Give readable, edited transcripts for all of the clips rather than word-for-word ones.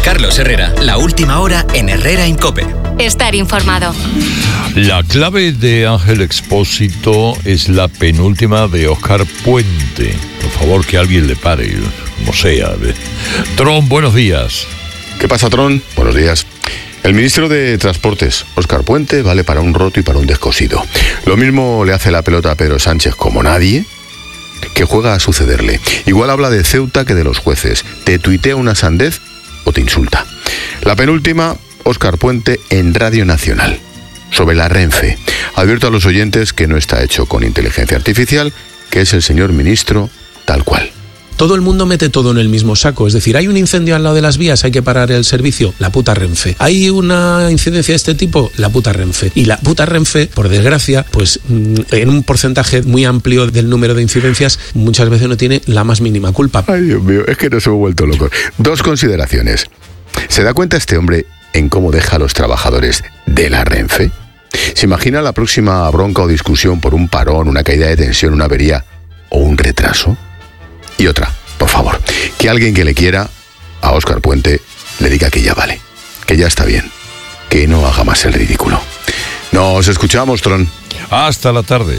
Carlos Herrera, la última hora en Herrera en COPE. Estar informado. La clave de Ángel Expósito es la penúltima de Óscar Puente. Por favor, que alguien le pare, como sea. Tron, buenos días. ¿Qué pasa, Tron? Buenos días. El ministro de Transportes, Óscar Puente, vale para un roto y para un descosido. Lo mismo le hace la pelota a Pedro Sánchez como nadie, que juega a sucederle. Igual habla de Ceuta que de los jueces. Te tuitea una sandez o te insulta. La penúltima, Óscar Puente en Radio Nacional, sobre la Renfe. Advierto a los oyentes que no está hecho con inteligencia artificial, que es el señor ministro tal cual. Todo el mundo mete todo en el mismo saco, es decir, hay un incendio al lado de las vías, hay que parar el servicio, la puta Renfe. Hay una incidencia de este tipo, la puta Renfe. Y la puta Renfe, por desgracia, pues en un porcentaje muy amplio del número de incidencias, muchas veces no tiene la más mínima culpa. Ay, Dios mío, es que nos hemos vuelto locos. Dos consideraciones. ¿Se da cuenta este hombre en cómo deja a los trabajadores de la Renfe? ¿Se imagina la próxima bronca o discusión por un parón, una caída de tensión, una avería o un retraso? Y otra, por favor, que alguien que le quiera a Óscar Puente le diga que ya vale, que ya está bien, que no haga más el ridículo. Nos escuchamos, Tron. Hasta la tarde.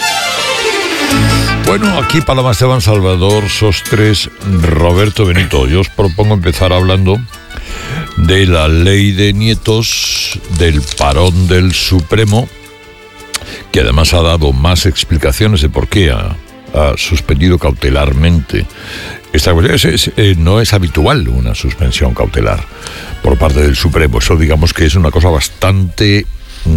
Bueno, aquí Paloma Esteban, Salvador Sostres, Roberto Benito. Yo os propongo empezar hablando de la ley de nietos, del parón del Supremo, que además ha dado más explicaciones de por qué ha suspendido cautelarmente esta cuestión. No es habitual una suspensión cautelar por parte del Supremo. Eso, digamos, que es una cosa bastante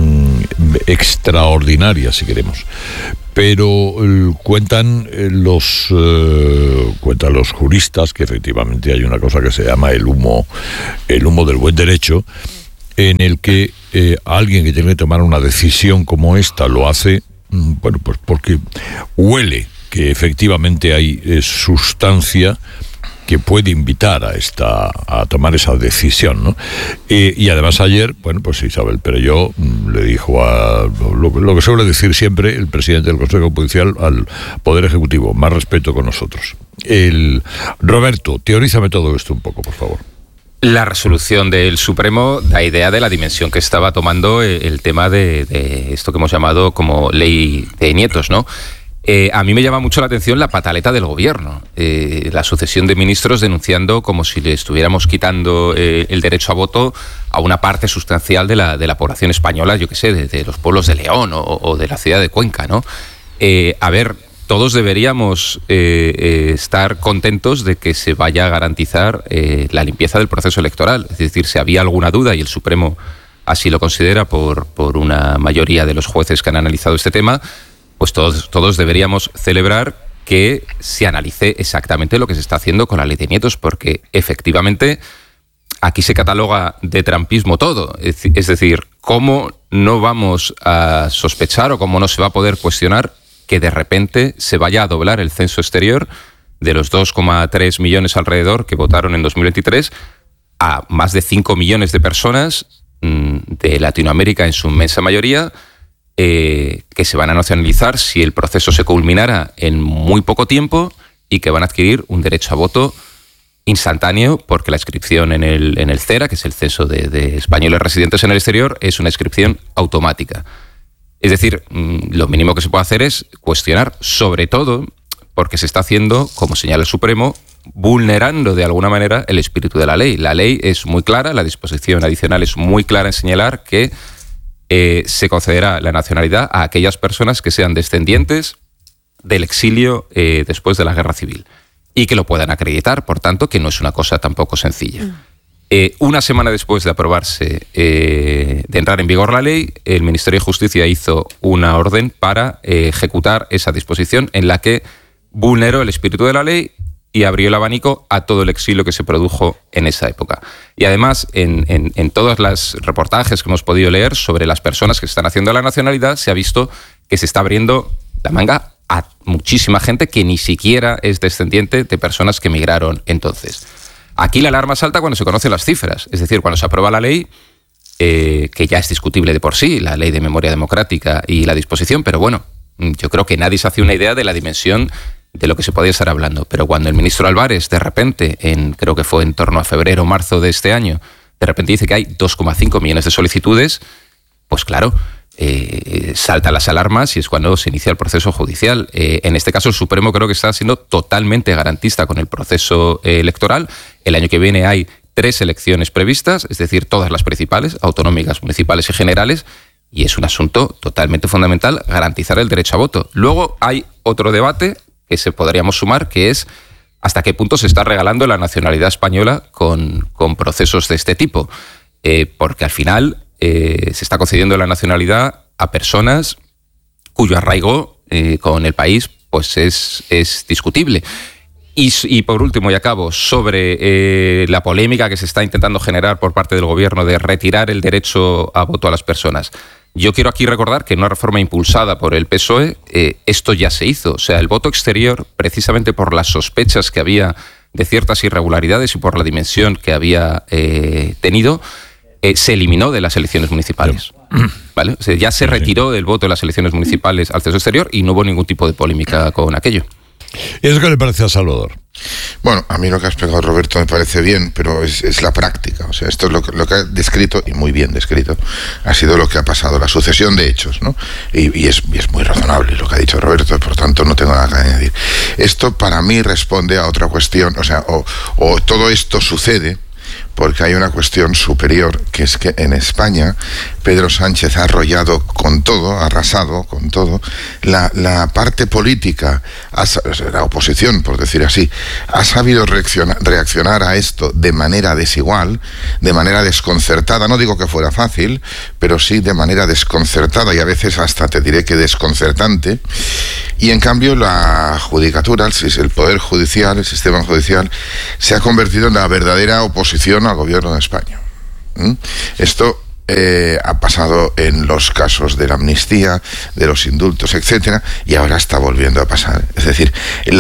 extraordinaria, si queremos. Pero cuentan los juristas que efectivamente hay una cosa que se llama el humo del buen derecho, en el que alguien que tiene que tomar una decisión como esta lo hace, bueno, pues porque huele que efectivamente hay sustancia que puede invitar a tomar esa decisión, ¿no? Y además ayer, bueno, pues Isabel Perelló le dijo lo que suele decir siempre el presidente del Consejo Judicial al Poder Ejecutivo: más respeto con nosotros. Roberto, teorízame todo esto un poco, por favor. La resolución del Supremo da idea de la dimensión que estaba tomando el tema de esto que hemos llamado como ley de nietos, ¿no? A mí me llama mucho la atención la pataleta del gobierno, la sucesión de ministros denunciando como si le estuviéramos quitando el derecho a voto a una parte sustancial de la población española, yo qué sé, de los pueblos de León o de la ciudad de Cuenca, ¿no? A ver, todos deberíamos estar contentos de que se vaya a garantizar la limpieza del proceso electoral. Es decir, si había alguna duda, y el Supremo así lo considera por una mayoría de los jueces que han analizado este tema, pues todos deberíamos celebrar que se analice exactamente lo que se está haciendo con la ley de nietos, porque efectivamente aquí se cataloga de trampismo todo. Es decir, ¿cómo no vamos a sospechar o cómo no se va a poder cuestionar que de repente se vaya a doblar el censo exterior de los 2,3 millones alrededor que votaron en 2023 a más de 5 millones de personas de Latinoamérica en su inmensa mayoría, que se van a nacionalizar si el proceso se culminara en muy poco tiempo y que van a adquirir un derecho a voto instantáneo porque la inscripción en el CERA, que es el Censo de Españoles Residentes en el Exterior, es una inscripción automática. Es decir, lo mínimo que se puede hacer es cuestionar, sobre todo porque se está haciendo, como señala el Supremo, vulnerando de alguna manera el espíritu de la ley. La ley es muy clara, la disposición adicional es muy clara en señalar que se concederá la nacionalidad a aquellas personas que sean descendientes del exilio después de la Guerra Civil y que lo puedan acreditar, por tanto, que no es una cosa tampoco sencilla. Una semana después de aprobarse, de entrar en vigor la ley, el Ministerio de Justicia hizo una orden para ejecutar esa disposición en la que vulneró el espíritu de la ley y abrió el abanico a todo el exilio que se produjo en esa época. Y además, en todos los reportajes que hemos podido leer sobre las personas que se están haciendo la nacionalidad, se ha visto que se está abriendo la manga a muchísima gente que ni siquiera es descendiente de personas que emigraron entonces. Aquí la alarma salta cuando se conocen las cifras, es decir, cuando se aprueba la ley, que ya es discutible de por sí, la ley de memoria democrática y la disposición, pero bueno, yo creo que nadie se hace una idea de la dimensión de lo que se podía estar hablando. Pero cuando el ministro Álvarez, de repente, creo que fue en torno a febrero o marzo de este año, de repente dice que hay 2,5 millones de solicitudes, pues claro, saltan las alarmas y es cuando se inicia el proceso judicial. En este caso, el Supremo creo que está siendo totalmente garantista con el proceso electoral. El año que viene hay 3 elecciones previstas, es decir, todas las principales, autonómicas, municipales y generales, y es un asunto totalmente fundamental garantizar el derecho a voto. Luego hay otro debate que podríamos sumar, que es hasta qué punto se está regalando la nacionalidad española con procesos de este tipo. Porque al final se está concediendo la nacionalidad a personas cuyo arraigo con el país pues es discutible. Y por último, y acabo, sobre la polémica que se está intentando generar por parte del gobierno de retirar el derecho a voto a las personas. Yo quiero aquí recordar que en una reforma impulsada por el PSOE, esto ya se hizo. O sea, el voto exterior, precisamente por las sospechas que había de ciertas irregularidades y por la dimensión que había tenido, se eliminó de las elecciones municipales. ¿Vale? O sea, ya se retiró el voto de las elecciones municipales al censo exterior y no hubo ningún tipo de polémica con aquello. ¿Y eso qué le parece a Salvador? Bueno, a mí lo que ha explicado Roberto me parece bien, pero es la práctica. O sea, esto es lo que ha descrito, y muy bien descrito, ha sido lo que ha pasado, la sucesión de hechos, ¿no? Y es muy razonable lo que ha dicho Roberto, por tanto no tengo nada que añadir. Esto para mí responde a otra cuestión, o sea, o todo esto sucede porque hay una cuestión superior, que es que en España Pedro Sánchez ha arrollado con todo, ha arrasado con todo, la parte política, la oposición, por decir así, ha sabido reaccionar a esto de manera desigual, de manera desconcertada. No digo que fuera fácil, pero sí de manera desconcertada y a veces hasta te diré que desconcertante. Y en cambio la judicatura, el Poder Judicial, el sistema judicial, se ha convertido en la verdadera oposición al gobierno de España. Esto ha pasado en los casos de la amnistía, de los indultos, etcétera, y ahora está volviendo a pasar. Es decir,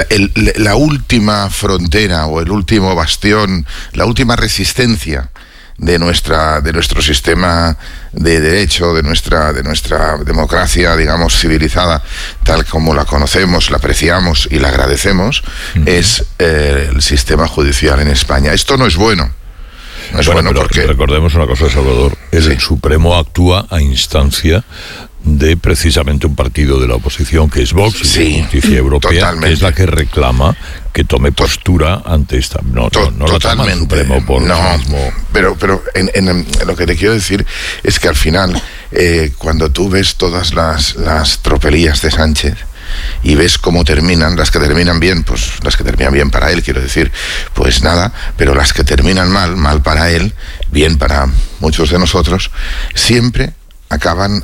la última frontera o el último bastión, la última resistencia de nuestro sistema de derecho, de nuestra democracia, digamos, civilizada, tal como la conocemos, la apreciamos y la agradecemos, es el sistema judicial en España. Esto no es bueno. No es bueno porque... Recordemos una cosa, Salvador, el Supremo actúa a instancia de precisamente un partido de la oposición, que es Vox, Justicia Europea, totalmente. Que es la que reclama que tome postura ante esta... No la toma el Supremo por mismo. Pero en lo que te quiero decir es que al final, cuando tú ves todas las tropelías de Sánchez, y ves cómo terminan, las que terminan bien, pues las que terminan bien para él, quiero decir, pues nada, pero las que terminan mal para él, bien para muchos de nosotros, siempre acaban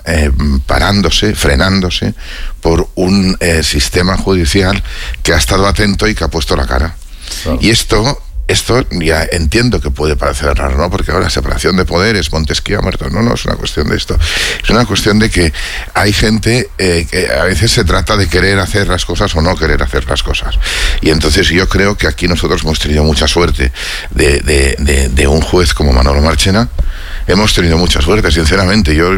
frenándose por un sistema judicial que ha estado atento y que ha puesto la cara. Claro. Y esto ya entiendo que puede parecer raro, ¿no? Porque ahora separación de poderes, Montesquieu ha muerto. No es una cuestión de esto. Es una cuestión de que hay gente que a veces se trata de querer hacer las cosas o no querer hacer las cosas. Y entonces yo creo que aquí nosotros hemos tenido mucha suerte de un juez como Manolo Marchena. Hemos tenido mucha suerte, sinceramente. Yo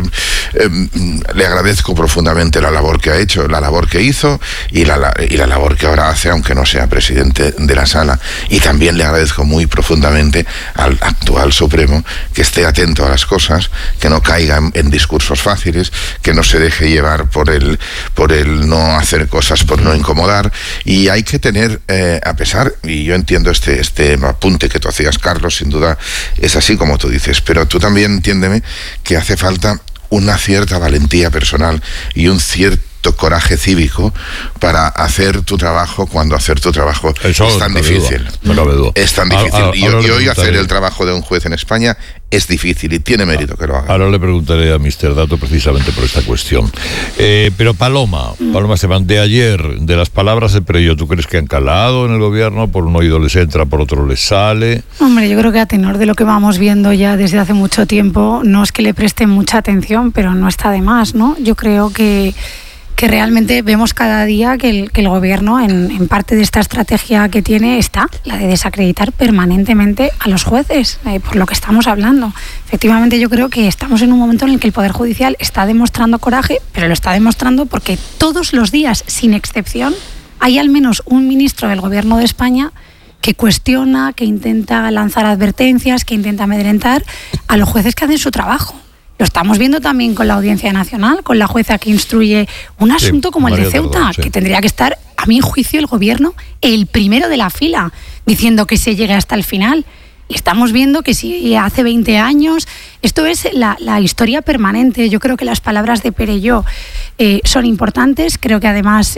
le agradezco profundamente la labor que ha hecho, la labor que hizo y la labor que ahora hace, aunque no sea presidente de la sala. Y también le agradezco muy profundamente al actual Supremo que esté atento a las cosas, que no caiga en discursos fáciles, que no se deje llevar por el no hacer cosas, por no incomodar. Y hay que tener, a pesar, y yo entiendo este apunte que tú hacías, Carlos, sin duda es así como tú dices, pero tú también entiéndeme que hace falta una cierta valentía personal y un cierto coraje cívico para hacer tu trabajo cuando hacer tu trabajo es tan difícil. Es tan difícil. Y hoy hacer el trabajo de un juez en España es difícil y tiene mérito que lo haga. Ahora le preguntaré a Mr. Dato precisamente por esta cuestión. Pero Paloma Esteban, de ayer, de las palabras de Perelló, ¿tú crees que han calado en el gobierno? Por un oído les entra, por otro les sale. Hombre, yo creo que a tenor de lo que vamos viendo ya desde hace mucho tiempo, no es que le presten mucha atención, pero no está de más, ¿no? Yo creo que realmente vemos cada día que el gobierno, en parte de esta estrategia que tiene, está la de desacreditar permanentemente a los jueces, por lo que estamos hablando. Efectivamente, yo creo que estamos en un momento en el que el Poder Judicial está demostrando coraje, pero lo está demostrando porque todos los días, sin excepción, hay al menos un ministro del Gobierno de España que cuestiona, que intenta lanzar advertencias, que intenta amedrentar a los jueces que hacen su trabajo. Lo estamos viendo también con la Audiencia Nacional, con la jueza que instruye un asunto como el de Ceuta, que tendría que estar, a mi juicio, el Gobierno el primero de la fila, diciendo que se llegue hasta el final. Y estamos viendo que si hace 20 años, esto es la historia permanente. Yo creo que las palabras de Perelló son importantes. Creo que además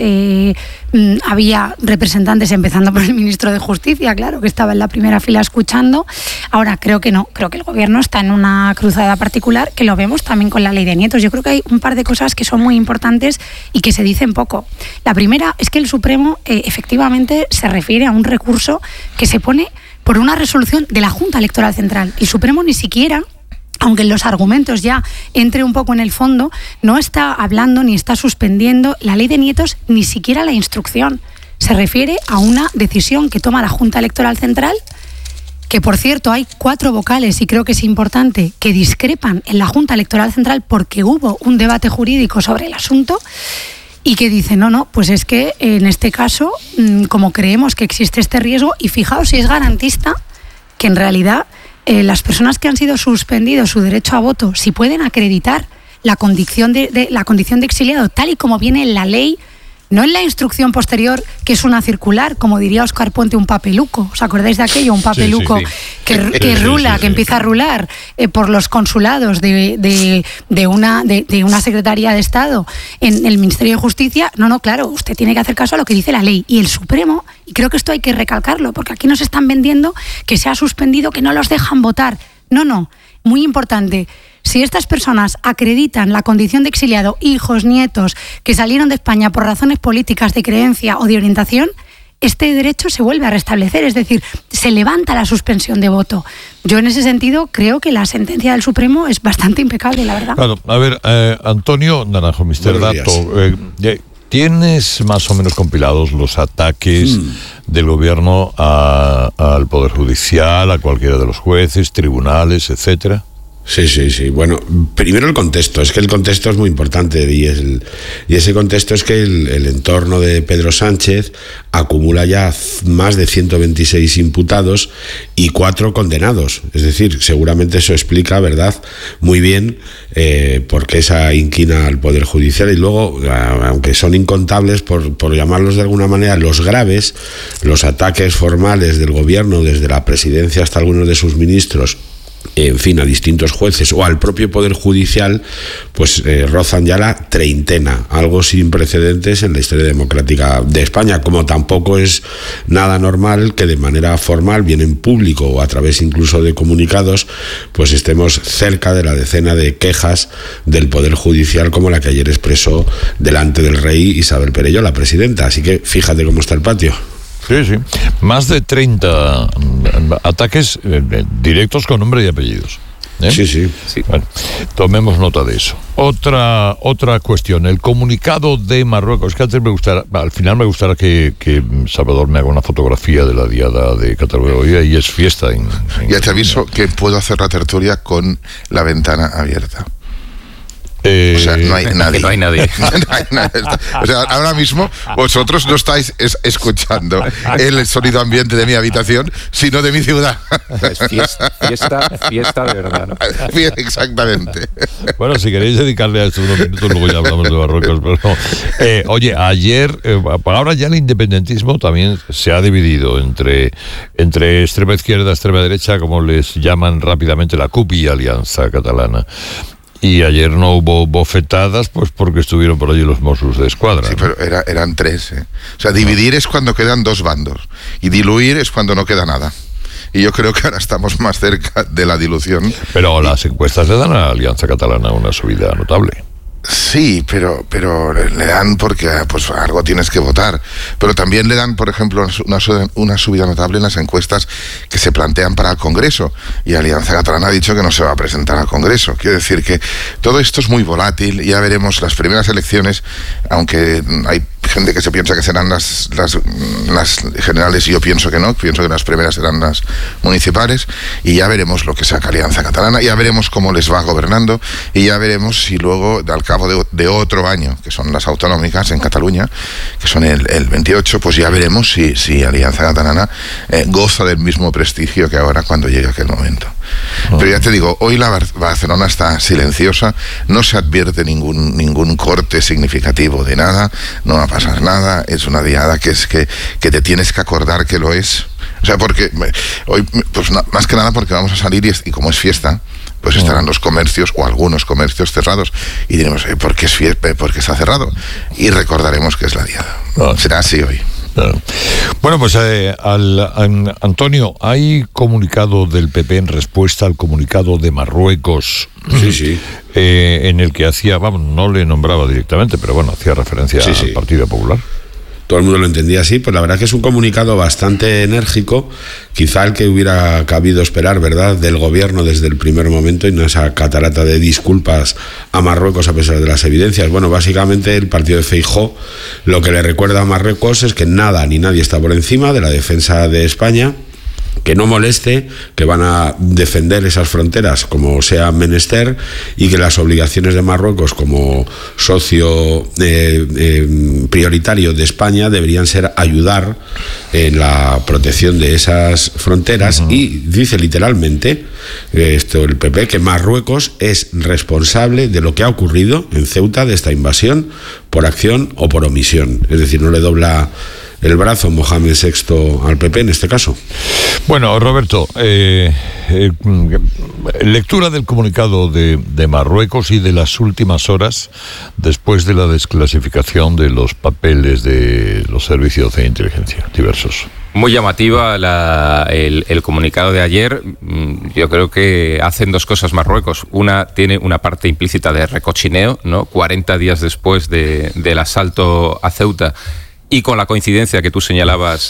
había representantes, empezando por el ministro de Justicia, claro, que estaba en la primera fila escuchando. Ahora creo que no, creo que el Gobierno está en una cruzada particular, que lo vemos también con la ley de nietos. Yo creo que hay un par de cosas que son muy importantes y que se dicen poco. La primera es que el Supremo efectivamente se refiere a un recurso que se pone por una resolución de la Junta Electoral Central. El Supremo ni siquiera, aunque en los argumentos ya entre un poco en el fondo, no está hablando ni está suspendiendo la ley de nietos, ni siquiera la instrucción. Se refiere a una decisión que toma la Junta Electoral Central, que por cierto hay 4 vocales, y creo que es importante, que discrepan en la Junta Electoral Central porque hubo un debate jurídico sobre el asunto, y que dice, no, pues es que en este caso, como creemos que existe este riesgo, y fijaos si es garantista, que en realidad las personas que han sido suspendidos su derecho a voto, si pueden acreditar la condición de exiliado, tal y como viene en la ley, no en la instrucción posterior, que es una circular, como diría Óscar Puente, un papeluco. ¿Os acordáis de aquello? Un papeluco que rula, que empieza a rular por los consulados de una Secretaría de Estado en el Ministerio de Justicia. No, claro, usted tiene que hacer caso a lo que dice la ley. Y el Supremo, y creo que esto hay que recalcarlo, porque aquí nos están vendiendo que se ha suspendido, que no los dejan votar. No, muy importante. Si estas personas acreditan la condición de exiliado, hijos, nietos, que salieron de España por razones políticas, de creencia o de orientación, este derecho se vuelve a restablecer, es decir, se levanta la suspensión de voto. Yo en ese sentido creo que la sentencia del Supremo es bastante impecable, la verdad. Claro, a ver, Antonio Naranjo, Mr. Dato, ¿tienes más o menos compilados los ataques del gobierno al Poder Judicial, a cualquiera de los jueces, tribunales, etcétera? Sí. Bueno, primero el contexto. Es que el contexto es muy importante y ese contexto es que el entorno de Pedro Sánchez acumula ya más de 126 imputados y 4 condenados. Es decir, seguramente eso explica, ¿verdad?, muy bien por qué esa inquina al Poder Judicial. Y luego, aunque son incontables, por llamarlos de alguna manera, los graves, los ataques formales del gobierno, desde la presidencia hasta algunos de sus ministros, en fin, a distintos jueces o al propio Poder Judicial, pues rozan ya la treintena, algo sin precedentes en la historia democrática de España, como tampoco es nada normal que de manera formal, bien en público o a través incluso de comunicados, pues estemos cerca de la decena de quejas del Poder Judicial, como la que ayer expresó delante del rey Isabel Perelló, la presidenta. Así que fíjate cómo está el patio. Sí. Más de 30 ataques directos con nombre y apellidos. Sí. Bueno, tomemos nota de eso. Otra cuestión, el comunicado de Marruecos. Que antes al final me gustará que Salvador me haga una fotografía de la diada de Cataluña, y es fiesta. Ya te aviso que puedo hacer la tertulia con la ventana abierta. O sea, no hay nadie. No hay nadie. O sea, ahora mismo vosotros no estáis escuchando el sonido ambiente de mi habitación, sino de mi ciudad. Es fiesta de verdad, ¿no? Exactamente. Bueno, si queréis dedicarle a estos unos minutos, luego ya hablamos de Marruecos. Pero oye, ayer, ahora ya el independentismo también se ha dividido entre extrema izquierda, extrema derecha, como les llaman rápidamente la CUP y Alianza Catalana. Y ayer no hubo bofetadas, pues porque estuvieron por allí los Mossos de Escuadra. Sí, pero eran 3. O sea, dividir es cuando quedan 2 bandos y diluir es cuando no queda nada. Y yo creo que ahora estamos más cerca de la dilución. Pero las encuestas le dan a la Alianza Catalana una subida notable. Sí, pero le dan porque pues algo tienes que votar. Pero también le dan, por ejemplo, una subida notable en las encuestas que se plantean para el Congreso. Y Alianza Catalana ha dicho que no se va a presentar al Congreso. Quiere decir que todo esto es muy volátil. Ya veremos las primeras elecciones, aunque hay gente que se piensa que serán las generales, y yo pienso que no, pienso que las primeras serán las municipales, y ya veremos lo que saca Alianza Catalana, ya veremos cómo les va gobernando, y ya veremos si luego, al cabo de otro año, que son las autonómicas en Cataluña, que son el 28, pues ya veremos si Alianza Catalana goza del mismo prestigio que ahora cuando llegue aquel momento. Pero ya te digo, hoy la Barcelona está silenciosa, no se advierte ningún corte significativo de nada, no va a pasar nada, es una diada que te tienes que acordar que lo es. O sea, porque hoy, pues más que nada porque vamos a salir y como es fiesta, pues estarán los comercios o algunos comercios cerrados y diremos, ¿por qué está cerrado? Y recordaremos que es la diada. Será así hoy. Claro. Bueno, pues Antonio, ¿hay comunicado del PP en respuesta al comunicado de Marruecos? Sí. En el que hacía, no le nombraba directamente, pero bueno, hacía referencia al Partido Popular. Todo el mundo lo entendía así, pues la verdad que es un comunicado bastante enérgico, quizá el que hubiera cabido esperar, ¿verdad?, del gobierno desde el primer momento, y no esa catarata de disculpas a Marruecos a pesar de las evidencias. Bueno, básicamente el partido de Feijóo lo que le recuerda a Marruecos es que nada ni nadie está por encima de la defensa de España, que no moleste, que van a defender esas fronteras como sea menester, y que las obligaciones de Marruecos como socio prioritario de España deberían ser ayudar en la protección de esas fronteras. Y dice literalmente el PP que Marruecos es responsable de lo que ha ocurrido en Ceuta, de esta invasión, por acción o por omisión. Es decir, no le dobla el brazo Mohamed VI al PP en este caso. Bueno, Roberto, lectura del comunicado de Marruecos y de las últimas horas después de la desclasificación de los papeles de los servicios de inteligencia diversos. Muy llamativa el comunicado de ayer. Yo creo que hacen dos cosas Marruecos. Una, tiene una parte implícita de recochineo, ¿no? 40 días después del asalto a Ceuta, y con la coincidencia que tú señalabas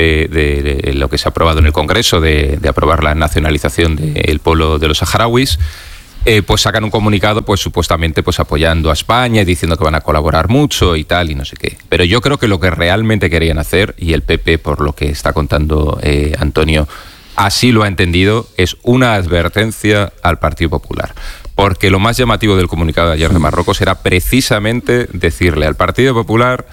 de lo que se ha aprobado en el Congreso, de aprobar la nacionalización del pueblo de los saharauis, pues sacan un comunicado pues supuestamente pues apoyando a España y diciendo que van a colaborar mucho y tal y no sé qué. Pero yo creo que lo que realmente querían hacer, y el PP, por lo que está contando Antonio, así lo ha entendido, es una advertencia al Partido Popular. Porque lo más llamativo del comunicado de ayer de Marruecos era precisamente decirle al Partido Popular,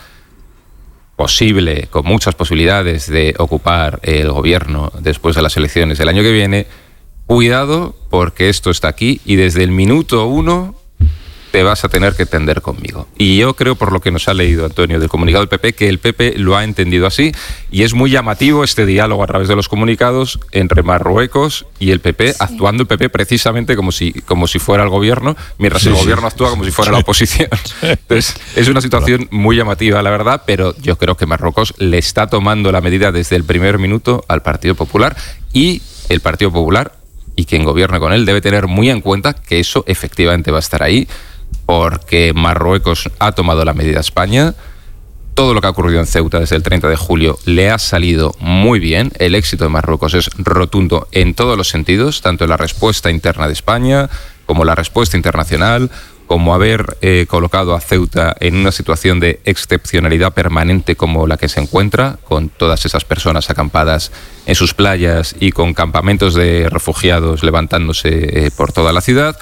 posible, con muchas posibilidades de ocupar el gobierno después de las elecciones del año que viene, cuidado porque esto está aquí y desde el minuto 1 te vas a tener que tender conmigo. Y yo creo, por lo que nos ha leído Antonio del comunicado del PP, que el PP lo ha entendido así, y es muy llamativo este diálogo a través de los comunicados entre Marruecos y el PP, actuando el PP precisamente como si fuera el gobierno, mientras el gobierno actúa como si fuera la oposición. Entonces, es una situación muy llamativa, la verdad, pero yo creo que Marruecos le está tomando la medida desde el primer minuto al Partido Popular, y el Partido Popular y quien gobierne con él debe tener muy en cuenta que eso efectivamente va a estar ahí, porque Marruecos ha tomado la medida a España. Todo lo que ha ocurrido en Ceuta desde el 30 de julio le ha salido muy bien. El éxito de Marruecos es rotundo en todos los sentidos, tanto en la respuesta interna de España como la respuesta internacional, como haber colocado a Ceuta en una situación de excepcionalidad permanente como la que se encuentra, con todas esas personas acampadas en sus playas y con campamentos de refugiados levantándose por toda la ciudad.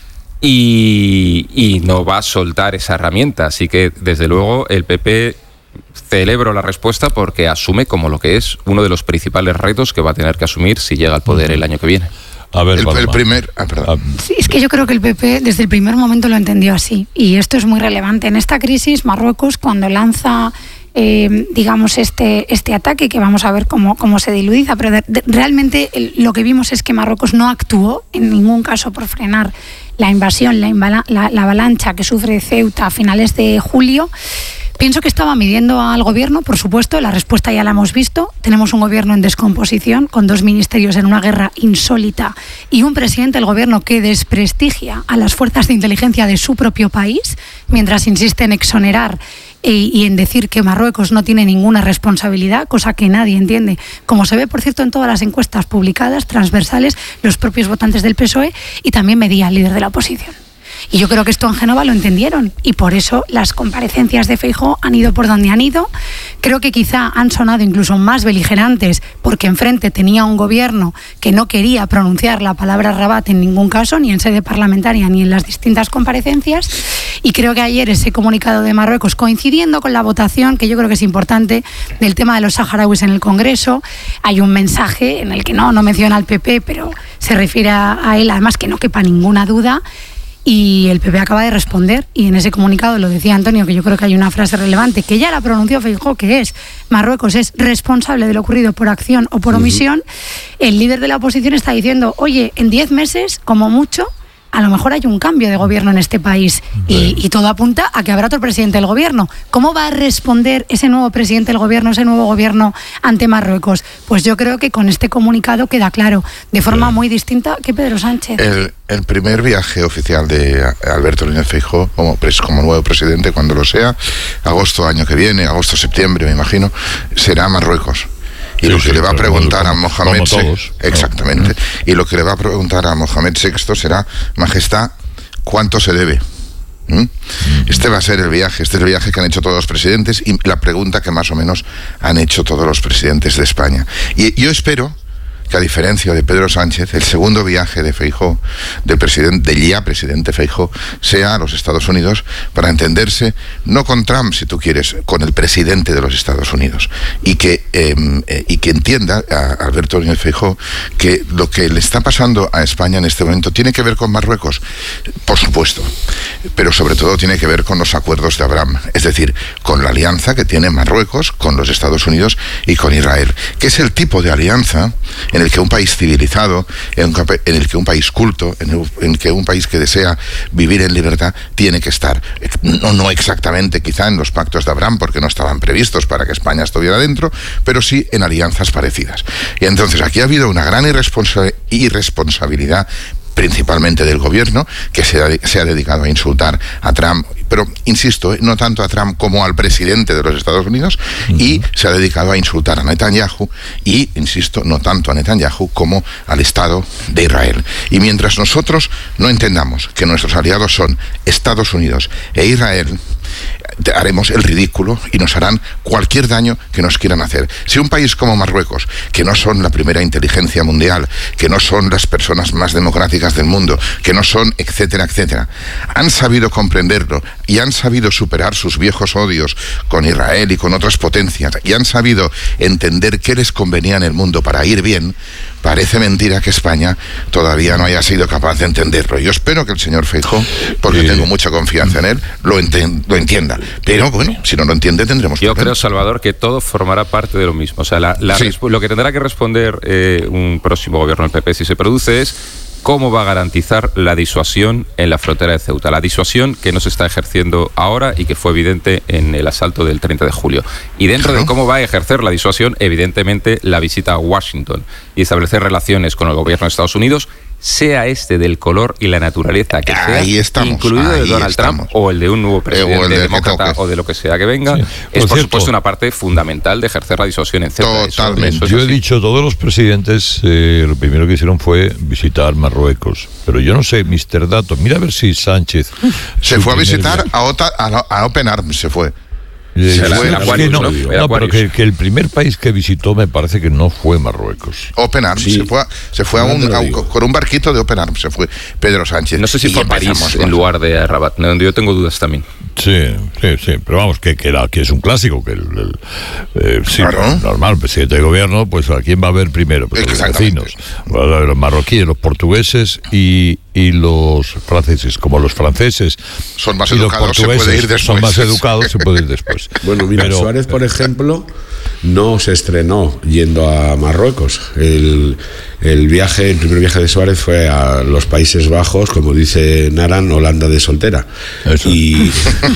Y no va a soltar esa herramienta. Así que, desde luego, el PP celebro la respuesta porque asume como lo que es uno de los principales retos que va a tener que asumir si llega al poder el año que viene. A ver, Sí, es que yo creo que el PP desde el primer momento lo entendió así. Y esto es muy relevante. En esta crisis, Marruecos, cuando lanza digamos, este ataque, que vamos a ver cómo se diluiza, pero realmente lo que vimos es que Marruecos no actuó en ningún caso por frenar la invasión, la avalancha que sufre Ceuta a finales de julio. Pienso que estaba midiendo al gobierno, por supuesto, la respuesta ya la hemos visto. Tenemos un gobierno en descomposición, con 2 ministerios en una guerra insólita y un presidente del gobierno que desprestigia a las fuerzas de inteligencia de su propio país, mientras insiste en exonerar y en decir que Marruecos no tiene ninguna responsabilidad, cosa que nadie entiende, como se ve, por cierto, en todas las encuestas publicadas, transversales, los propios votantes del PSOE, y también Medía, líder de la oposición. Y yo creo que esto en Génova lo entendieron y por eso las comparecencias de Feijóo han ido por donde han ido. Creo que quizá han sonado incluso más beligerantes porque enfrente tenía un gobierno que no quería pronunciar la palabra Rabat en ningún caso, ni en sede parlamentaria ni en las distintas comparecencias. Y creo que ayer ese comunicado de Marruecos, coincidiendo con la votación, que yo creo que es importante, del tema de los saharauis en el Congreso, hay un mensaje en el que no menciona al PP, pero se refiere a él, además que no quepa ninguna duda. Y el PP acaba de responder, y en ese comunicado lo decía Antonio, que yo creo que hay una frase relevante, que ya la pronunció Feijóo, que es: Marruecos es responsable de lo ocurrido por acción o por omisión. El líder de la oposición está diciendo, oye, en 10 meses, como mucho, a lo mejor hay un cambio de gobierno en este país y todo apunta a que habrá otro presidente del gobierno. ¿Cómo va a responder ese nuevo presidente del gobierno, ese nuevo gobierno ante Marruecos? Pues yo creo que con este comunicado queda claro, de forma muy distinta que Pedro Sánchez. El primer viaje oficial de Alberto Núñez Feijóo como nuevo presidente, cuando lo sea, agosto año que viene, agosto-septiembre me imagino, será a Marruecos. Y lo que le va a preguntar a Mohamed VI, exactamente, y lo que le va a preguntar a Mohamed VI será: Majestad, ¿cuánto se debe? Este va a ser el viaje, este es el viaje que han hecho todos los presidentes y la pregunta que más o menos han hecho todos los presidentes de España. Y yo espero que, a diferencia de Pedro Sánchez, el segundo viaje de Feijóo, del ya presidente Feijóo, sea a los Estados Unidos para entenderse, no con Trump, si tú quieres, con el presidente de los Estados Unidos. Y que entienda a Alberto Núñez Feijóo que lo que le está pasando a España en este momento tiene que ver con Marruecos, por supuesto, pero sobre todo tiene que ver con los acuerdos de Abraham, es decir, con la alianza que tiene Marruecos con los Estados Unidos y con Israel, que es el tipo de alianza en el que un país civilizado, en el que un país culto, en el que un país que desea vivir en libertad tiene que estar. No exactamente quizá en los pactos de Abraham, porque no estaban previstos para que España estuviera dentro, pero sí en alianzas parecidas. Y entonces aquí ha habido una gran irresponsabilidad, principalmente del gobierno, que se ha dedicado a insultar a Trump, pero insisto, no tanto a Trump como al presidente de los Estados Unidos, y se ha dedicado a insultar a Netanyahu, y insisto, no tanto a Netanyahu como al Estado de Israel. Y mientras nosotros no entendamos que nuestros aliados son Estados Unidos e Israel, haremos el ridículo y nos harán cualquier daño que nos quieran hacer. Si un país como Marruecos, que no son la primera inteligencia mundial, que no son las personas más democráticas del mundo, que no son etcétera, etcétera, han sabido comprenderlo y han sabido superar sus viejos odios con Israel y con otras potencias, y han sabido entender qué les convenía en el mundo para ir bien, parece mentira que España todavía no haya sido capaz de entenderlo. Yo espero que el señor Feijóo, porque tengo mucha confianza en él, lo entienda. Pero bueno, si no lo entiende tendremos Yo creo, Salvador, que todo formará parte de lo mismo. O sea, lo que tendrá que responder un próximo gobierno del PP, si se produce, es cómo va a garantizar la disuasión en la frontera de Ceuta. La disuasión que no se está ejerciendo ahora y que fue evidente en el asalto del 30 de julio. Y dentro de cómo va a ejercer la disuasión, evidentemente, la visita a Washington y establecer relaciones con el gobierno de Estados Unidos, sea este del color y la naturaleza que sea, incluido el de Donald Trump o el de un nuevo presidente demócrata o de lo que sea que venga, es por supuesto una parte fundamental de ejercer la disuasión en Ceuta. Totalmente. Yo he dicho, todos los presidentes lo primero que hicieron fue visitar Marruecos, pero yo no sé, Mr. Dato, mira a ver si Sánchez se fue a visitar a Open Arms, se fue. Pero que el primer país que visitó me parece que no fue Marruecos. Open Arms, se fue con un barquito de Open Arms, se fue Pedro Sánchez. No sé si fue a París en lugar de Rabat, donde yo tengo dudas también. Sí, pero vamos, que es un clásico, que claro. Normal, el presidente de gobierno, pues ¿a quién va a ver primero? Pues los vecinos, los marroquíes, los portugueses y los franceses. Como los franceses son más educados, se puede ir después. Son más educados, se puede ir después. Bueno, mira, Suárez, por ejemplo, no se estrenó yendo a Marruecos. El primer viaje de Suárez fue a los Países Bajos, como dice Naran, Holanda de soltera. Eso. Y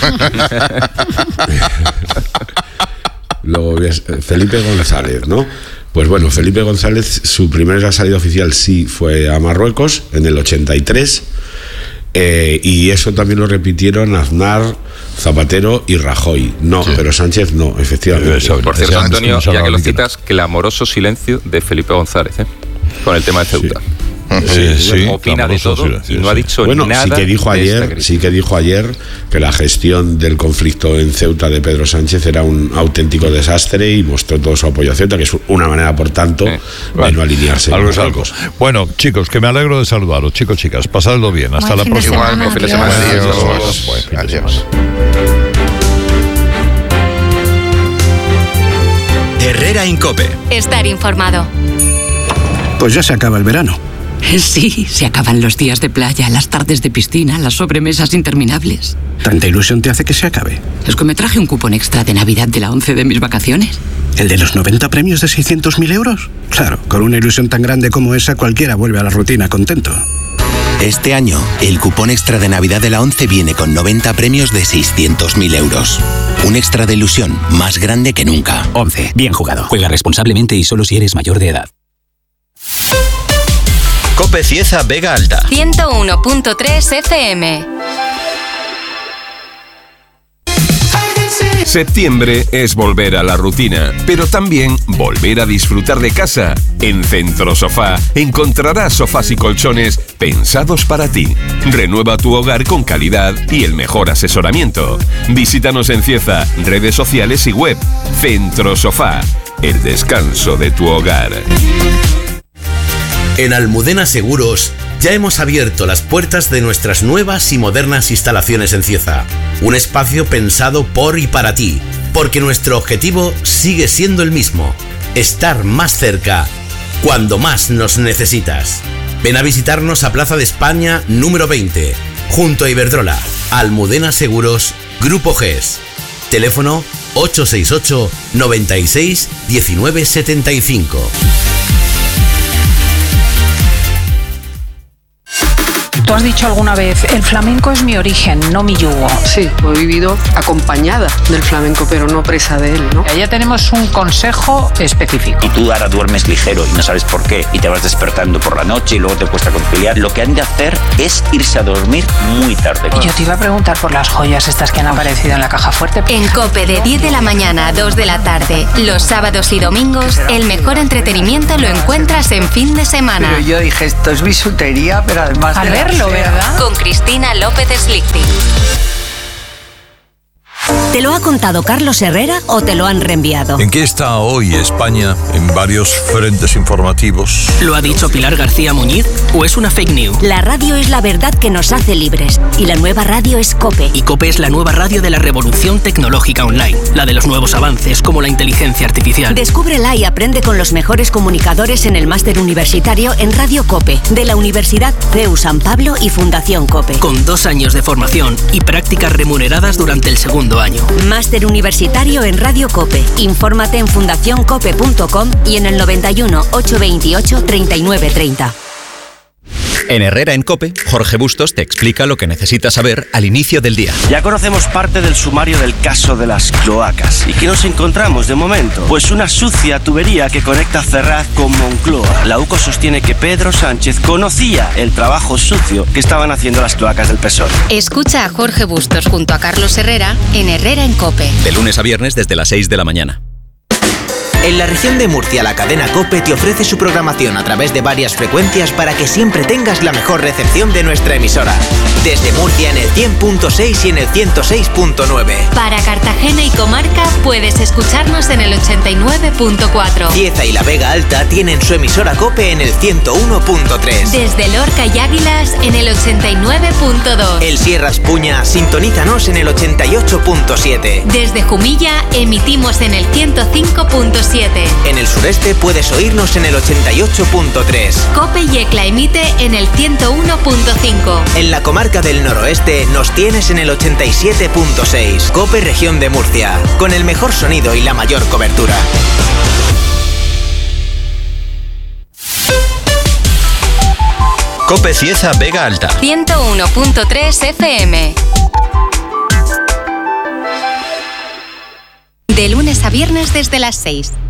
luego Felipe González, ¿no? Pues bueno, Felipe González, su primera salida oficial sí fue a Marruecos en el 83, y eso también lo repitieron Aznar, Zapatero y Rajoy. No, pero Sánchez no, efectivamente. Por cierto, Antonio, ya que lo citas, clamoroso silencio de Felipe González con el tema de Ceuta. opina de todo y no ha dicho nada. Sí que dijo ayer que la gestión del conflicto en Ceuta de Pedro Sánchez era un auténtico desastre y mostró todo su apoyo a Ceuta, que es una manera, por tanto, de no alinearse. Algo es algo. Bueno, chicos, que me alegro de saludaros. Chicos, chicas, pasadlo bien. Hasta la próxima. Igual, buen fin de semana. Adiós. Herrera Incope. Estar informado. Pues ya se acaba el verano. Sí, se acaban los días de playa, las tardes de piscina, las sobremesas interminables. ¿Tanta ilusión te hace que se acabe? Es que me traje un cupón extra de Navidad de la 11 de mis vacaciones. ¿El de los 90 premios de 600.000 euros? Claro, con una ilusión tan grande como esa, cualquiera vuelve a la rutina contento. Este año, el cupón extra de Navidad de la 11 viene con 90 premios de 600.000 euros. Un extra de ilusión más grande que nunca. 11. Bien jugado. Juega responsablemente y solo si eres mayor de edad. Cope Cieza Vega Alta. 101.3 FM. Septiembre es volver a la rutina, pero también volver a disfrutar de casa. En Centro Sofá encontrarás sofás y colchones pensados para ti. Renueva tu hogar con calidad y el mejor asesoramiento. Visítanos en Cieza, redes sociales y web. Centro Sofá, el descanso de tu hogar. En Almudena Seguros ya hemos abierto las puertas de nuestras nuevas y modernas instalaciones en Cieza. Un espacio pensado por y para ti, porque nuestro objetivo sigue siendo el mismo: estar más cerca cuando más nos necesitas. Ven a visitarnos a Plaza de España número 20, junto a Iberdrola. Almudena Seguros, Grupo GES. Teléfono 868 96 19 75. Tú has dicho alguna vez, el flamenco es mi origen, no mi yugo. Sí, he vivido acompañada del flamenco, pero no presa de él, ¿no? Ya tenemos un consejo específico. Y tú ahora duermes ligero y no sabes por qué, y te vas despertando por la noche y luego te cuesta conciliar. Lo que han de hacer es irse a dormir muy tarde. Y yo te iba a preguntar por las joyas estas que han aparecido en la caja fuerte. En COPE de 10 de la mañana a 2 de la tarde, los sábados y domingos, el mejor entretenimiento lo encuentras en fin de semana. Pero yo dije, esto es bisutería, pero además al verlo, ¿verdad? Con Cristina López Slichting. ¿Te lo ha contado Carlos Herrera o te lo han reenviado? ¿En qué está hoy España en varios frentes informativos? ¿Lo ha dicho Pilar García Muñiz o es una fake news? La radio es la verdad que nos hace libres y la nueva radio es COPE. Y COPE es la nueva radio de la revolución tecnológica online, la de los nuevos avances como la inteligencia artificial. Descúbrela y aprende con los mejores comunicadores en el máster universitario en Radio COPE de la Universidad CEU San Pablo y Fundación COPE. Con 2 años de formación y prácticas remuneradas durante el segundo año. Máster universitario en Radio COPE. Infórmate en fundacioncope.com y en el 91 828 3930. En Herrera en Cope, Jorge Bustos te explica lo que necesitas saber al inicio del día. Ya conocemos parte del sumario del caso de las cloacas. ¿Y qué nos encontramos de momento? Pues una sucia tubería que conecta Ferraz con Moncloa. La UCO sostiene que Pedro Sánchez conocía el trabajo sucio que estaban haciendo las cloacas del PSOE. Escucha a Jorge Bustos junto a Carlos Herrera en Herrera en Cope. De lunes a viernes desde las 6 de la mañana. En la región de Murcia, la cadena COPE te ofrece su programación a través de varias frecuencias para que siempre tengas la mejor recepción de nuestra emisora. Desde Murcia en el 100.6 y en el 106.9. Para Cartagena y comarca puedes escucharnos en el 89.4. Cieza y la Vega Alta tienen su emisora COPE en el 101.3. Desde Lorca y Águilas en el 89.2. El Sierra Espuña, sintonízanos en el 88.7. Desde Jumilla emitimos en el 105.7. En el sureste puedes oírnos en el 88.3. COPE Yecla emite en el 101.5. En la comarca del noroeste nos tienes en el 87.6. COPE Región de Murcia, con el mejor sonido y la mayor cobertura. Cope Cieza Vega Alta. 101.3 FM. De lunes a viernes desde las 6.